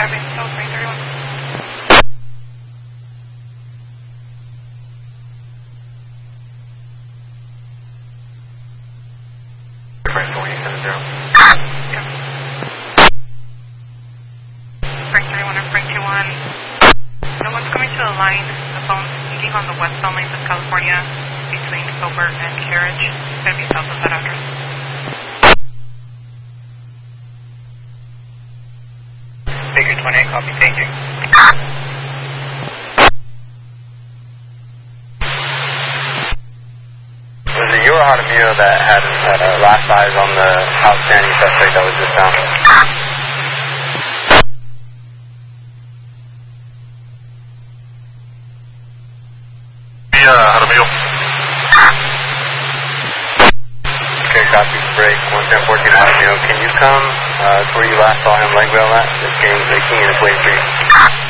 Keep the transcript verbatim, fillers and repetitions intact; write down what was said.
Copy, so three thirty-one. Frank twenty seven zero. Yep. Frank thirty-one or Frank twenty-one. No one's coming to the line. The phone's speaking on the westbound lanes of California between Gilbert and Carriage. It's going to be south of that address. Baker twenty-eight, copy, thank you. Was it you or Jaramillo that had uh, last eyes on the outstanding suspect that was just found? Yeah, Jaramillo. Okay, copy, break, one ten fourteen Jaramillo. Can you come uh, to where you last saw him leg rail at? This game's making it a play for you.